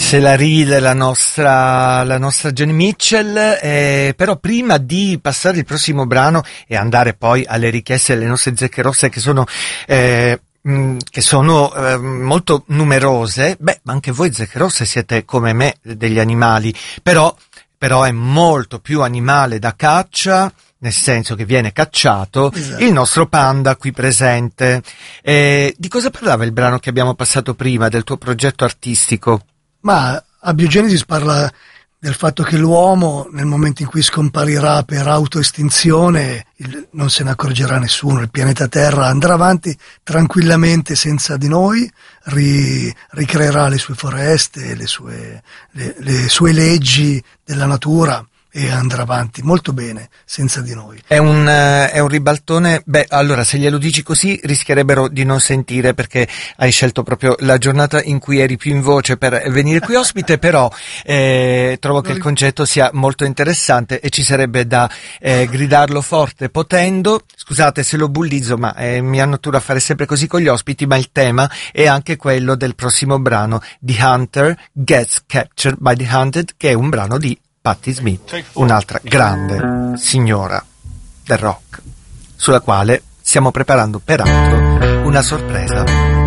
Se la ride la nostra Joni Mitchell, però prima di passare il prossimo brano e andare poi alle richieste delle nostre zecche rosse che sono molto numerose, ma anche voi zecche rosse siete come me degli animali, però è molto più animale da caccia, nel senso che viene cacciato, Esatto. il nostro panda qui presente. Di cosa parlava il brano che abbiamo passato prima, del tuo progetto artistico? Ma Abiogenesis parla del fatto che l'uomo, nel momento in cui scomparirà per autoestinzione, non se ne accorgerà nessuno, il pianeta Terra andrà avanti tranquillamente senza di noi, ricreerà le sue foreste, le sue leggi della natura e andrà avanti molto bene senza di noi. È un ribaltone. Allora, se glielo dici così rischierebbero di non sentire, perché hai scelto proprio la giornata in cui eri più in voce per venire qui ospite, però trovo che il concetto sia molto interessante e ci sarebbe da gridarlo forte potendo. Scusate se lo bullizzo, ma mia natura fare sempre così con gli ospiti, ma il tema è anche quello del prossimo brano, The Hunter Gets Captured by the Hunted, che è un brano di Patti Smith, un'altra grande signora del rock, sulla quale stiamo preparando peraltro una sorpresa.